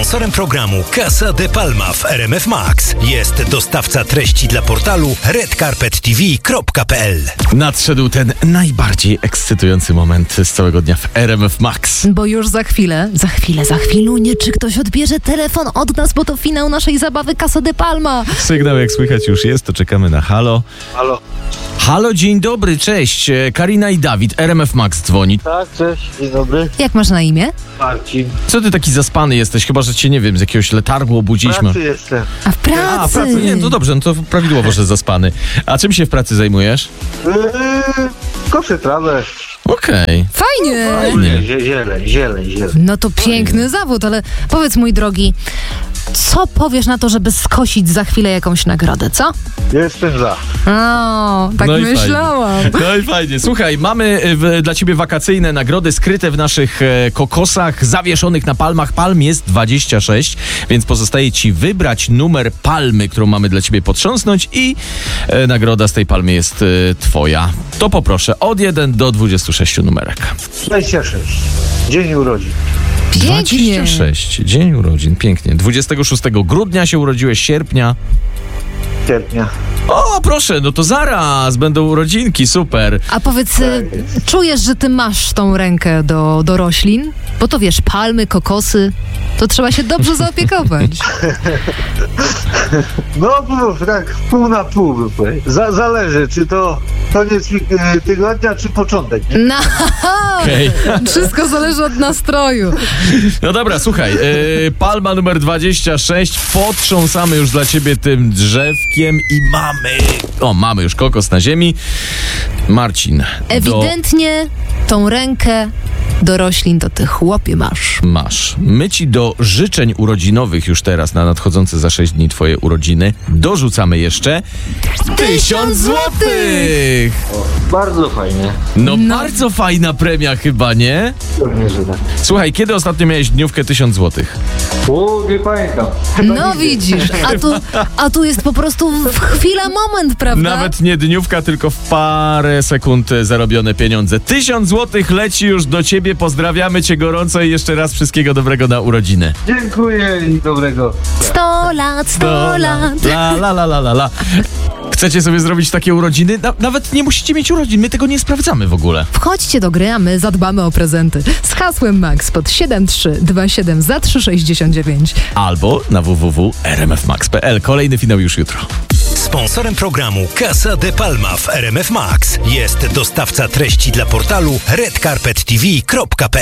Sponsorem programu Casa de Palma w RMF Max jest dostawca treści dla portalu redcarpettv.pl. Nadszedł ten najbardziej ekscytujący moment z całego dnia w RMF Max. Bo już za chwilunię, czy ktoś odbierze telefon od nas, bo to finał naszej zabawy Casa de Palma. Sygnał jak słychać już jest, to czekamy na halo. Halo. Halo, dzień dobry, cześć. Karina i Dawid, RMF Max dzwoni. Tak, cześć, dzień dobry. Jak masz na imię? Marcin. Co ty taki zaspany jesteś? Chyba, że cię, nie wiem, z jakiegoś letargu W obudziliśmy. pracy jestem. A w pracy. Nie, to dobrze, no to prawidłowo, że zaspany. A czym się w pracy zajmujesz? Koszę trawę. Okej. Fajnie. Zieleń. No to piękny zawód, ale powiedz, mój drogi, co powiesz na to, żeby skosić za chwilę jakąś nagrodę, co? Jestem za. O, tak No i myślałam. No i fajnie. Słuchaj, mamy dla ciebie wakacyjne nagrody skryte w naszych kokosach zawieszonych na palmach. Palm jest 26, więc pozostaje ci wybrać numer palmy, którą mamy dla ciebie potrząsnąć i nagroda z tej palmy jest twoja. To poproszę od 1 do 26 numerek. 26. Dzień urodzin. Pięknie. 26. Dzień urodzin. Pięknie. 26 grudnia się urodziłeś, sierpnia. Sierpnia. O, proszę, no to zaraz będą urodzinki, super. A powiedz, czujesz, że ty masz tą rękę do roślin? Bo to wiesz, palmy, kokosy, to trzeba się dobrze zaopiekować. No, tak pół na pół bym powiedział. Zależy, czy to koniec tygodnia, czy początek. No, Okej. wszystko zależy od nastroju. No dobra, słuchaj, palma numer 26, potrząsamy już dla ciebie tym drzewkiem i mamy już kokos na ziemi. Marcin. Ewidentnie tą rękę do roślin to ty, chłopie, masz. Masz. My ci do życzeń urodzinowych już teraz na nadchodzące za 6 dni twoje urodziny dorzucamy jeszcze 1000 złotych! Bardzo fajnie. No bardzo fajna premia chyba, nie? Pewnie, że tak. Słuchaj, kiedy ostatnio miałeś dniówkę 1000 złotych? Nie pamiętam. No widzisz, a tu jest po prostu chwila, moment, prawda? Nawet nie dniówka, tylko w parę sekund zarobione pieniądze. 1000 złotych leci już do ciebie. Pozdrawiamy cię gorąco i jeszcze raz wszystkiego dobrego na urodziny. Dziękuję i dobrego. 100 lat, 100 lat. La. Chcecie sobie zrobić takie urodziny? Nawet nie musicie mieć urodzin, my tego nie sprawdzamy w ogóle. Wchodźcie do gry, a my zadbamy o prezenty. Z hasłem MAX pod 7327 za 3,69. Albo na www.rmfmax.pl. Kolejny finał już jutro. Sponsorem programu Casa de Palma w RMF Max jest dostawca treści dla portalu redcarpettv.pl.